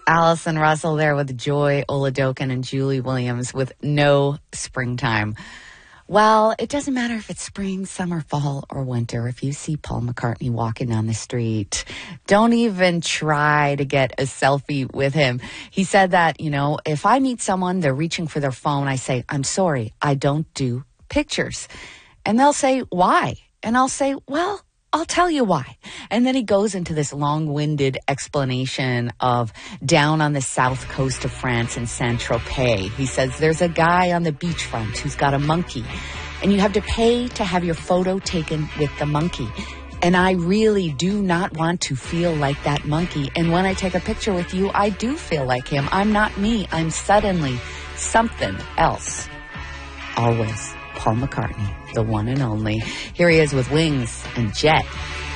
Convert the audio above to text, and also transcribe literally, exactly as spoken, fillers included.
Allison Russell there with Joy Oladokin and Julie Williams with No Springtime. Well, it doesn't matter if it's spring, summer, fall, or winter. If you see Paul McCartney walking down the street, don't even try to get a selfie with him. He said that, you know, if I meet someone, they're reaching for their phone, I say, I'm sorry, I don't do pictures. And they'll say, why? And I'll say, well, I'll tell you why. And then he goes into this long-winded explanation of down on the south coast of France in Saint-Tropez. He says there's a guy on the beachfront who's got a monkey, and you have to pay to have your photo taken with the monkey. And I really do not want to feel like that monkey. And when I take a picture with you, I do feel like him. I'm not me. I'm suddenly something else. Always Paul McCartney, the one and only. Here he is with Wings and Jet.